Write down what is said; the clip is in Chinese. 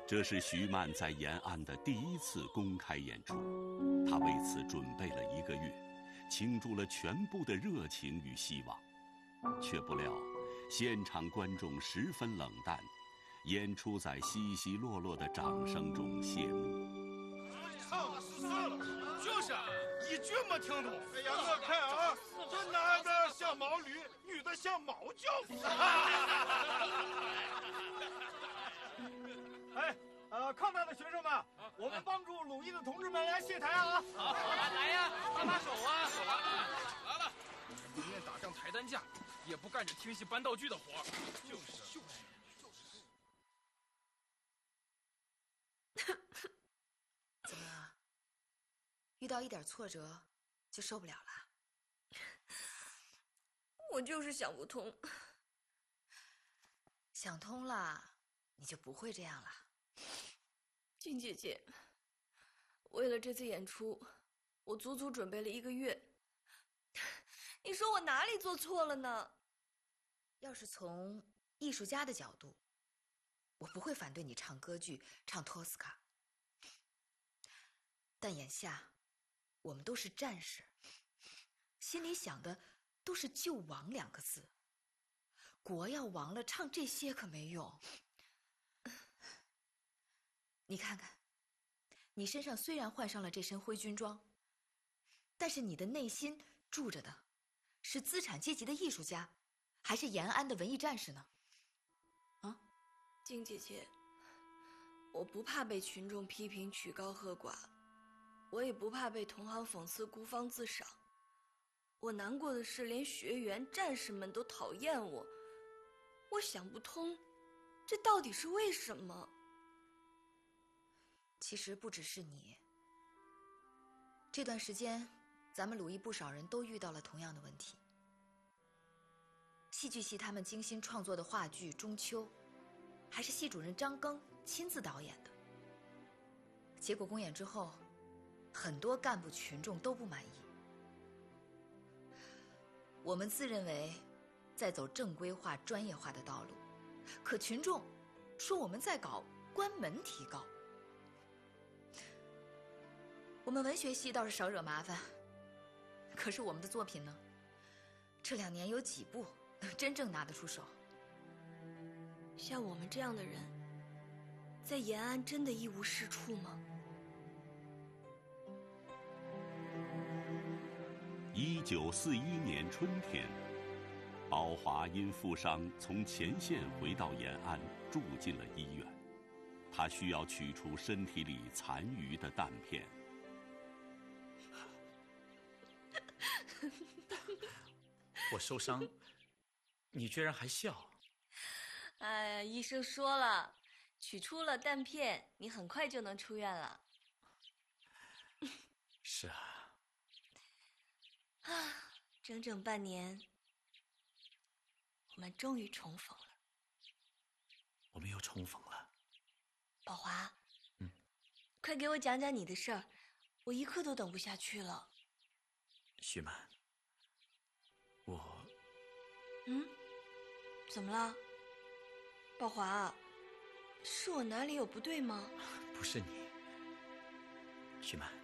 这是徐曼在延安的第一次公开演出，她为此准备了1个月，倾注了全部的热情与希望，却不料现场观众十分冷淡，演出在稀稀落落的掌声中谢幕。 就是一句没听懂。哎呀，我看啊，这男的像毛驴，女的像毛教夫。哎，抗战的学生们，我们帮助鲁豫的同志们来卸台啊！ 好，来呀，拉手啊！来了，宁愿打仗抬担架，也不干这听戏搬道具的活。就是。 怎么，遇到一点挫折就受不了了？ 我就是想不通。 想通了，你就不会这样了。 静姐姐，为了这次演出，我足足准备了1个月。你说我哪里做错了呢？ 要是从艺术家的角度，我不会反对你唱歌剧，唱托斯卡。但眼下，我们都是战士，心里想的都是救亡2个字。国要亡了，唱这些可没用。你看看，你身上虽然换上了这身灰军装，但是你的内心住着的是资产阶级的艺术家，还是延安的文艺战士呢？啊， 静姐姐，我不怕被群众批评曲高和寡，我也不怕被同行讽刺孤芳自赏。我难过的是，连学员、战士们都讨厌我。我想不通，这到底是为什么？ 其实不只是你，这段时间，咱们鲁艺不少人都遇到了同样的问题。戏剧系他们精心创作的话剧《中秋》，还是系主任张庚亲自导演的。结果公演之后，很多干部群众都不满意。我们自认为在走正规化、专业化的道路，可群众说我们在搞关门提高。我们文学系倒是少惹麻烦，可是我们的作品呢？这2年有几部能真正拿得出手？ 像我们这样的人，在延安真的一无是处吗 ？1941年春天，宝华因负伤从前线回到延安，住进了医院。他需要取出身体里残余的弹片。 我受伤，你居然还笑？ 哎呀，医生说了，取出了弹片，你很快就能出院了。 是啊。 整整半年，我们终于重逢了。 我们又重逢了。 宝华，快给我讲讲你的事儿，我一刻都等不下去了。 徐曼，我…… 怎么了？宝华，是我哪里有不对吗？ 不是你，徐曼，